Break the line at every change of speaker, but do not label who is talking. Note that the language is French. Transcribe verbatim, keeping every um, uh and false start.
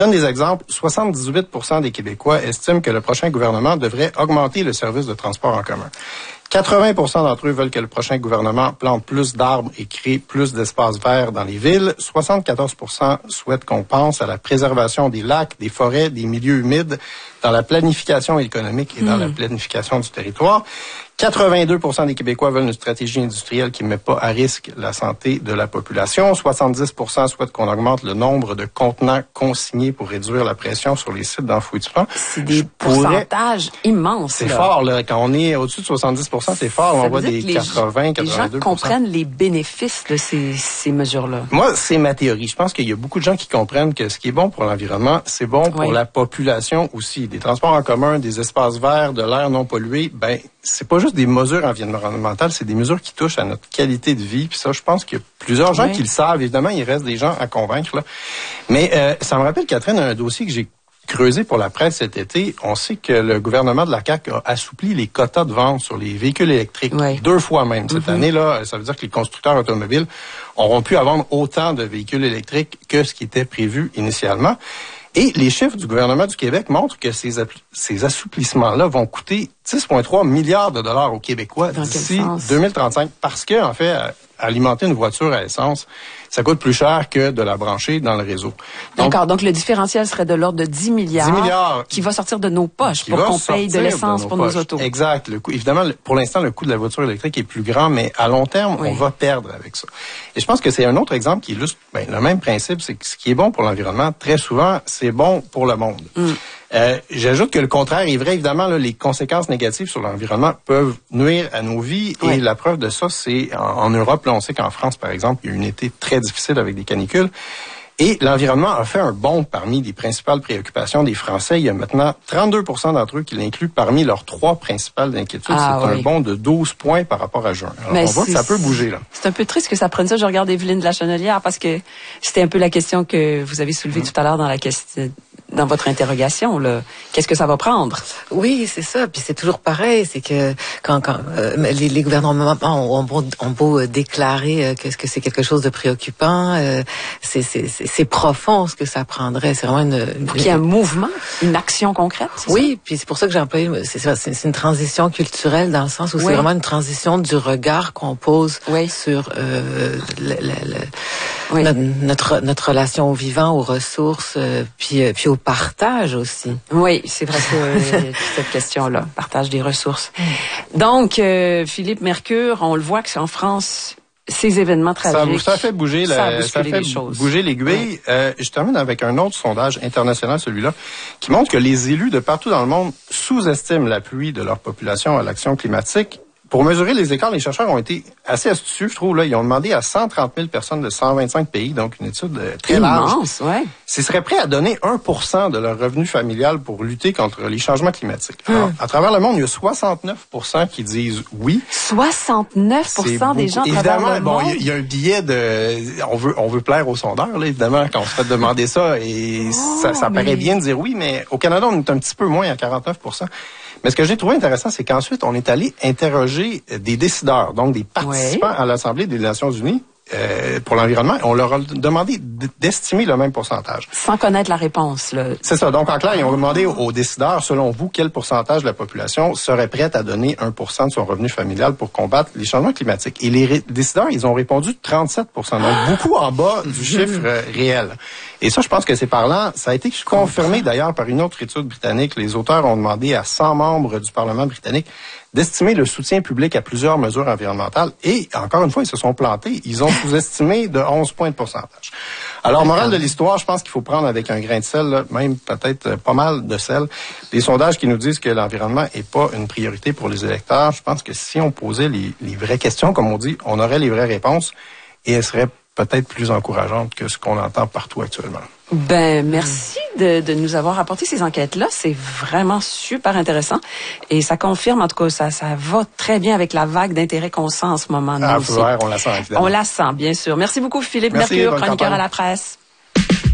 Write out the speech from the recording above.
Je donne des exemples. soixante-dix-huit pour cent des Québécois estiment que le prochain gouvernement devrait augmenter le service de transport en commun. quatre-vingts pour cent d'entre eux veulent que le prochain gouvernement plante plus d'arbres et crée plus d'espaces verts dans les villes. soixante-quatorze pour cent souhaitent qu'on pense à la préservation des lacs, des forêts, des milieux humides, dans la planification économique et dans mmh. la planification du territoire. quatre-vingt-deux pour cent des Québécois veulent une stratégie industrielle qui ne met pas à risque la santé de la population. soixante-dix pour cent souhaitent qu'on augmente le nombre de contenants consignés pour réduire la pression sur les sites d'enfouissement.
C'est des pourcentages immenses.
C'est fort, là. Quand on est au-dessus de soixante-dix pour cent, c'est fort. Ça on voit des quatre-vingts, quatre-vingt-deux pour cent.
Les gens comprennent les bénéfices de ces, ces mesures-là.
Moi, c'est ma théorie. Je pense qu'il y a beaucoup de gens qui comprennent que ce qui est bon pour l'environnement, c'est bon pour oui. la population aussi. Des transports en commun, des espaces verts, de l'air non pollué, ben c'est pas juste des mesures environnementales, c'est des mesures qui touchent à notre qualité de vie. Puis ça, je pense qu'il y a plusieurs gens oui. qui le savent. Évidemment, il reste des gens à convaincre, là. Mais euh, ça me rappelle, Catherine, un dossier que j'ai creusé pour la presse cet été. On sait que le gouvernement de la C A Q a assoupli les quotas de vente sur les véhicules électriques oui. deux fois même. Cette mm-hmm. année-là, ça veut dire que les constructeurs automobiles auront pu vendre autant de véhicules électriques que ce qui était prévu initialement. Et les chiffres du gouvernement du Québec montrent que ces, ces assouplissements-là vont coûter dix virgule trois milliards de dollars aux Québécois d'ici deux mille trente-cinq parce que, en fait, alimenter une voiture à essence, ça coûte plus cher que de la brancher dans le réseau.
Donc, D'accord. Donc, le différentiel serait de l'ordre de dix milliards,
dix milliards
qui va sortir de nos poches pour qu'on paye de l'essence pour nos autos.
Exact. Le coût, évidemment, pour l'instant, le coût de la voiture électrique est plus grand, mais à long terme, oui. on va perdre avec ça. Et je pense que c'est un autre exemple qui illustre ben, le même principe, c'est que ce qui est bon pour l'environnement, très souvent, c'est bon pour le monde. Mm. Euh, j'ajoute que le contraire est vrai. Évidemment, là, les conséquences négatives sur l'environnement peuvent nuire à nos vies. Oui. Et la preuve de ça, c'est en, en Europe. Là, on sait qu'en France, par exemple, il y a eu un été très difficile avec des canicules. Et l'environnement a fait un bond parmi les principales préoccupations des Français. Il y a maintenant trente-deux pour cent d'entre eux qui l'incluent parmi leurs trois principales inquiétudes. Ah, c'est oui. un bond de douze points par rapport à juin. Alors, on voit que ça peut bouger, là.
C'est un peu triste que ça prenne ça. Je regarde Evelyne de la Chenelière parce que c'était un peu la question que vous avez soulevée mmh. tout à l'heure dans la question, dans votre interrogation, là. Qu'est-ce que ça va prendre?
Oui, c'est ça. Puis c'est toujours pareil. C'est que quand, quand euh, les, les gouvernements ont, ont, beau, ont beau déclarer euh, que, que c'est quelque chose de préoccupant, euh, c'est, c'est, c'est, c'est profond ce que ça prendrait. C'est vraiment une... une
Pour qu'il y ait un mouvement, une action concrète, c'est
oui,
ça?
Puis c'est pour ça que j'ai employé... C'est, c'est, c'est une transition culturelle dans le sens où oui. c'est vraiment une transition du regard qu'on pose oui. sur euh, le, le, le, oui. notre, notre, notre relation au vivant, aux ressources, euh, puis, euh, puis au partage aussi.
Oui, c'est vrai que euh, cette question-là, partage des ressources. Donc, euh, Philippe Mercure, on le voit que c'est en France, ces événements tragiques.
Ça, ça fait bouger, la,
ça,
ça fait
les choses.
bouger l'aiguille. Oui. Euh, je termine avec un autre sondage international, celui-là, qui montre que les élus de partout dans le monde sous-estiment l'appui de leur population à l'action climatique. Pour mesurer les écarts, les chercheurs ont été assez astucieux, je trouve. Là, ils ont demandé à cent trente mille personnes de cent vingt-cinq pays, donc une étude très
immense,
large,
ouais.
s'ils seraient prêts à donner un pour cent de leur revenu familial pour lutter contre les changements climatiques. Alors, hum. à travers le monde, il y a soixante-neuf pour cent qui disent oui.
soixante-neuf pour cent des gens à travers le
bon,
monde?
Évidemment, il y a un billet de... On veut, on veut plaire aux sondeurs, là, évidemment, quand on se fait demander ça. Et oh, ça, ça mais... paraît bien de dire oui, mais au Canada, on est un petit peu moins à quarante-neuf pour cent. Mais ce que j'ai trouvé intéressant, c'est qu'ensuite, on est allé interroger des décideurs, donc des participants oui. à l'Assemblée des Nations Unies euh, pour l'environnement. On leur a demandé d'estimer le même pourcentage.
Sans connaître la réponse, là.
C'est ça. Donc, en clair, ils ont demandé aux décideurs, selon vous, quel pourcentage de la population serait prête à donner un pour cent de son revenu familial pour combattre les changements climatiques. Et les ré- décideurs, ils ont répondu trente-sept pour cent. Donc, beaucoup en bas du chiffre euh, réel. Et ça, je pense que c'est parlant. Ça a été confirmé d'ailleurs par une autre étude britannique. Les auteurs ont demandé à cent membres du Parlement britannique d'estimer le soutien public à plusieurs mesures environnementales. Et, encore une fois, ils se sont plantés. Ils ont sous-estimé de onze points de pourcentage. Alors, morale de l'histoire, je pense qu'il faut prendre avec un grain de sel, là, même peut-être pas mal de sel, les sondages qui nous disent que l'environnement est pas une priorité pour les électeurs. Je pense que si on posait les, les vraies questions, comme on dit, on aurait les vraies réponses et elles seraient peut-être plus encourageante que ce qu'on entend partout actuellement.
Ben, merci de, de nous avoir apporté ces enquêtes-là. C'est vraiment super intéressant. Et ça confirme, en tout cas, ça, ça va très bien avec la vague d'intérêt qu'on sent en ce moment.
Ah, on la sent, évidemment.
On la sent, bien sûr. Merci beaucoup, Philippe
merci,
Mercure, chroniqueur à la presse.